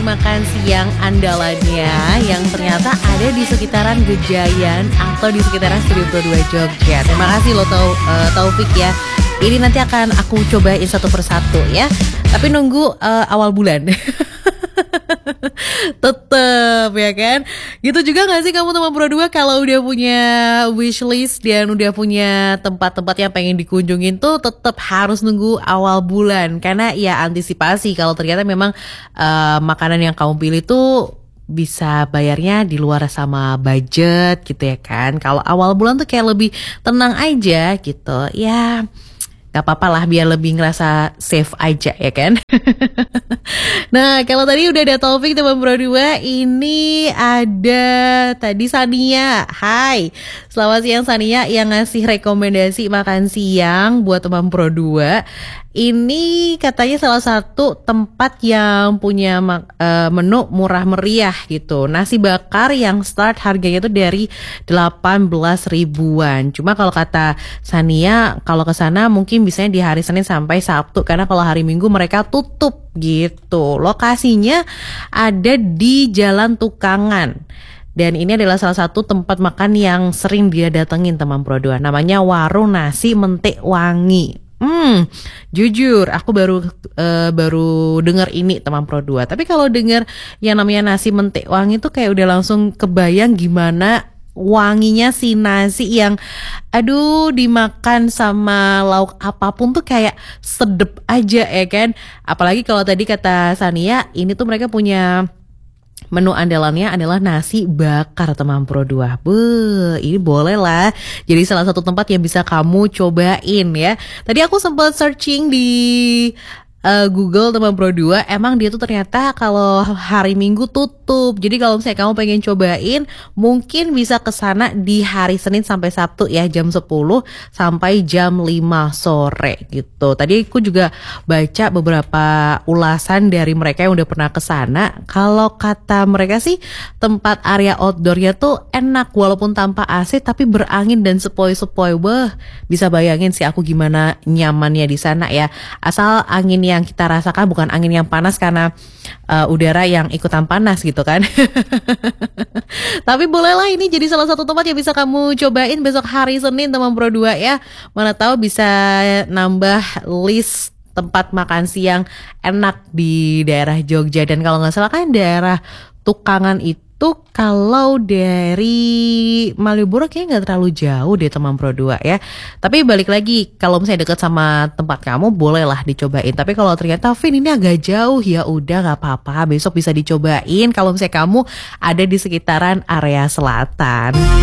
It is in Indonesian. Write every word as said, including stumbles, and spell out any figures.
makan siang andalannya yang ternyata ada di sekitaran Gejayan atau di sekitaran Studio Pro dua Jogja. Terima kasih loh Tau, uh, Taufik ya. Ini nanti akan aku cobain satu persatu ya. Tapi nunggu uh, awal bulan. Tetep ya kan. Gitu juga gak sih kamu teman Pro dua kalau udah punya wishlist dan udah punya tempat-tempat yang pengen dikunjungin tuh tetep harus nunggu awal bulan. Karena ya antisipasi kalau ternyata memang uh, makanan yang kamu pilih tuh bisa bayarnya di luar sama budget gitu ya kan. Kalau awal bulan tuh kayak lebih tenang aja gitu. Ya gak apa-apa lah biar lebih ngerasa safe aja ya kan. Nah kalau tadi udah ada Taufik teman Pro dua, ini ada tadi Sania. Hai, selamat siang Sania yang ngasih rekomendasi makan siang buat teman Pro dua. Ini katanya salah satu tempat yang punya uh, menu murah meriah gitu. Nasi bakar yang start harganya itu dari delapan belas ribuan. Cuma kalau kata Sania, kalau ke sana mungkin bisanya di hari Senin sampai Sabtu. Karena kalau hari Minggu mereka tutup gitu. Lokasinya ada di Jalan Tukangan. Dan ini adalah salah satu tempat makan yang sering dia datengin teman Pro dua. Namanya Warung Nasi Mentik Wangi. Hmm, jujur aku baru uh, baru dengar ini teman Pro dua. Tapi kalau dengar yang namanya nasi mentik wangi tuh kayak udah langsung kebayang gimana wanginya si nasi yang aduh dimakan sama lauk apapun tuh kayak sedep aja ya kan. Apalagi kalau tadi kata Sania ini tuh mereka punya menu andalannya adalah nasi bakar teman Pro dua. Beuh, ini boleh lah jadi salah satu tempat yang bisa kamu cobain ya. Tadi aku sempat searching di uh, Google teman Pro dua, emang dia tuh ternyata kalau hari Minggu tutup. Jadi kalau misalnya kamu pengen cobain, mungkin bisa ke sana di hari Senin sampai Sabtu ya, jam sepuluh sampai jam lima sore gitu. Tadi aku juga baca beberapa ulasan dari mereka yang udah pernah ke sana. Kalau kata mereka sih tempat area outdoornya tuh enak walaupun tanpa A C tapi berangin dan sepoi-sepoi. Wah, bisa bayangin sih aku gimana nyamannya di sana ya. Asal angin yang kita rasakan bukan angin yang panas karena uh, udara yang ikutan panas gitu kan. Tapi bolehlah ini jadi salah satu tempat yang bisa kamu cobain besok hari Senin teman Pro dua ya. Mana tahu bisa nambah list tempat makan siang enak di daerah Jogja. Dan kalau nggak salah kan daerah Tukangan itu kalau dari Malioboro kayaknya nggak terlalu jauh deh teman Pro dua ya. Tapi balik lagi kalau misalnya deket sama tempat kamu bolehlah dicobain. Tapi kalau ternyata Vin ini agak jauh ya udah nggak apa-apa besok bisa dicobain kalau misalnya kamu ada di sekitaran area selatan.